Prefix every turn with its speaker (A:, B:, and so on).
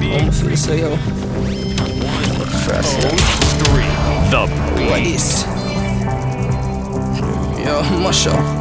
A: I'ma feel so yo. Fast.
B: 3. The
A: What is? Yo, Musha.